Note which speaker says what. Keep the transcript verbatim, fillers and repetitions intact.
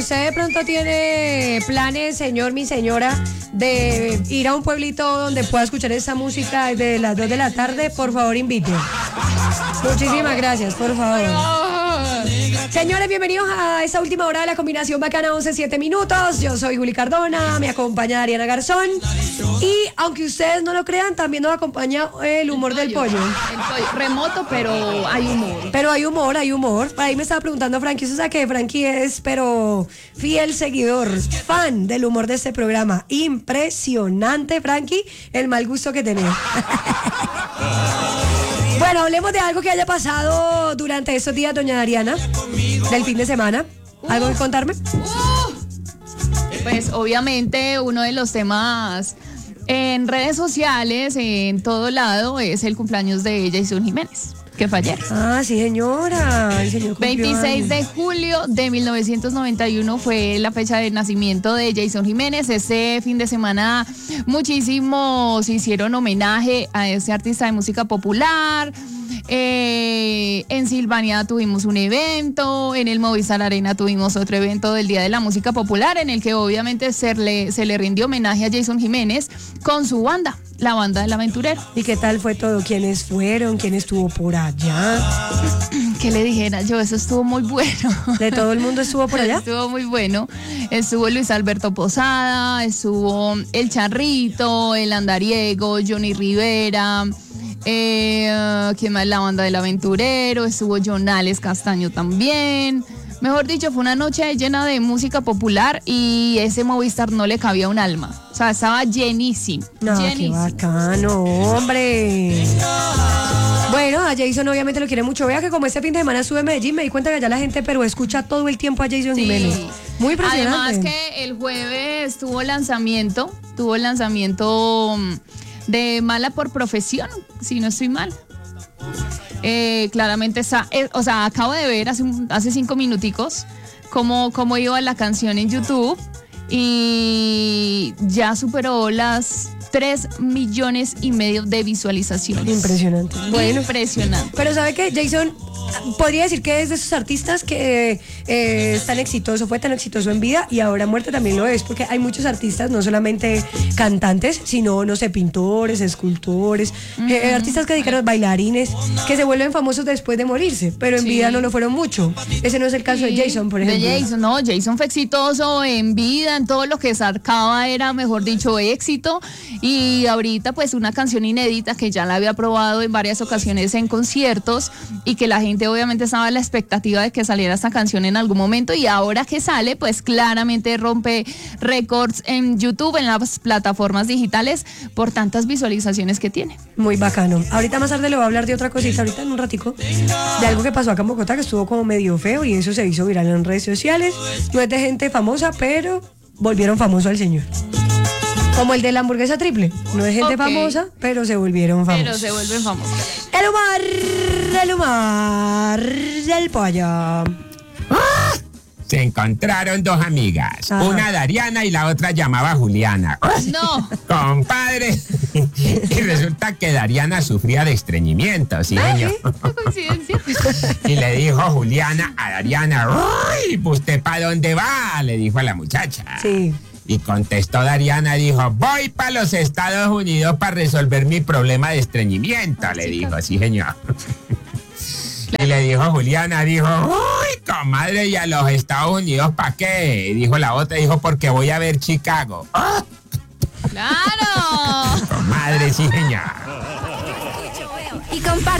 Speaker 1: usted de pronto tiene planes, señor, mi señora, de ir a un pueblito donde pueda escuchar esa música desde las dos de la tarde, por favor, invite. Muchísimas gracias, por favor. Señores, bienvenidos a esta última hora de la combinación bacana, once, siete minutos. Yo soy Juli Cardona, me acompaña Ariana Garzón. Y aunque ustedes no lo crean, también nos acompaña el humor el del pollo. pollo.
Speaker 2: El pollo, remoto, pero hay humor.
Speaker 1: Pero hay humor, hay humor. Por ahí me estaba preguntando Frankie, ¿eso sabe que Frankie es, pero fiel seguidor, fan del humor de este programa? Impresionante, Frankie, el mal gusto que tenés. Bueno, hablemos de algo que haya pasado durante estos días, doña Ariana, del fin de semana. ¿Algo que contarme?
Speaker 2: Uh, pues obviamente uno de los temas en redes sociales, en todo lado, es el cumpleaños de Jason Jiménez, que fue ayer.
Speaker 1: Ah, sí, señora. El señor
Speaker 2: veintiséis de julio de mil novecientos noventa y uno fue la fecha de nacimiento de Jason Jiménez. Ese fin de semana muchísimos hicieron homenaje a ese artista de música popular. Eh, en Silvania tuvimos un evento, en el Movistar Arena tuvimos otro evento del Día de la Música Popular, en el que obviamente se le, se le rindió homenaje a Jason Jiménez con su banda, la banda del Aventurero.
Speaker 1: ¿Y qué tal fue todo? ¿Quiénes fueron? ¿Quién estuvo por allá?
Speaker 2: ¿Qué le dijera yo? Eso estuvo muy bueno.
Speaker 1: ¿De todo el mundo estuvo por allá?
Speaker 2: Estuvo muy bueno. Estuvo Luis Alberto Posada, estuvo El Charrito, El Andariego, Johnny Rivera. Eh, ¿Quién más? La banda del Aventurero, estuvo Jonales Castaño también. Mejor dicho, fue una noche llena de música popular y ese Movistar no le cabía un alma. O sea, estaba llenísimo.
Speaker 1: No,
Speaker 2: llenísimo.
Speaker 1: Qué bacano, hombre. Bueno, a Jason obviamente lo quiere mucho. Vea que como este fin de semana estuve en Medellín, me di cuenta que allá la gente pero escucha todo el tiempo a Jason
Speaker 2: Sí.
Speaker 1: Jiménez. Muy impresionante.
Speaker 2: Además que el jueves tuvo lanzamiento, tuvo lanzamiento de Mala por Profesión, si no estoy mal. Eh, claramente está, eh, o sea, acabo de ver hace, hace cinco minuticos cómo, cómo iba la canción en YouTube y ya superó las tres millones y medio de visualizaciones.
Speaker 1: Impresionante. Bueno,
Speaker 2: impresionante.
Speaker 1: Pero ¿sabe qué? Jason podría decir que es de esos artistas que eh, es tan exitoso, fue tan exitoso en vida y ahora muerte también lo es, porque hay muchos artistas, no solamente cantantes, sino, no sé, pintores, escultores, uh-huh. eh, artistas que dedican a bailarines, que se vuelven famosos después de morirse, pero en sí. vida no lo fueron mucho. Ese no es el caso sí. de Jason, por ejemplo.
Speaker 2: De Jason, no, Jason fue exitoso en vida, en todo lo que sacaba era, mejor dicho, éxito. Y ahorita pues una canción inédita que ya la había probado en varias ocasiones en conciertos y que la gente obviamente estaba a la expectativa de que saliera esta canción en algún momento y ahora que sale pues claramente rompe récords en YouTube, en las plataformas digitales por tantas visualizaciones que tiene.
Speaker 1: Muy bacano. Ahorita más tarde le voy a hablar de otra cosita, ahorita en un ratico, de algo que pasó acá en Bogotá que estuvo como medio feo y eso se hizo viral en redes sociales. No es de gente famosa, pero volvieron famoso al señor. Como el de la hamburguesa triple. No es gente okay. famosa, pero se volvieron famosos.
Speaker 2: Pero se vuelven famosos.
Speaker 1: El humor, el humor del pollo. ¡Ah!
Speaker 3: Se encontraron dos amigas. Ajá. Una Dariana y la otra llamaba Juliana.
Speaker 2: No.
Speaker 3: Compadre. Y resulta que Dariana sufría de estreñimiento, ¿sí, señor?
Speaker 2: ¿Qué coincidencia?
Speaker 3: Y le dijo Juliana a Dariana, ¡uy! ¿Usted para dónde va? Le dijo a la muchacha.
Speaker 1: Sí.
Speaker 3: Y contestó Dariana, dijo, voy para los Estados Unidos para resolver mi problema de estreñimiento, le chica. dijo, sí señor. Claro. Y le dijo Juliana, dijo, uy, comadre, ¿y a los Estados Unidos para qué? Y dijo la otra, dijo, porque voy a ver Chicago. ¡Oh!
Speaker 2: ¡Claro!
Speaker 3: Comadre, sí señor.
Speaker 2: Y comparte.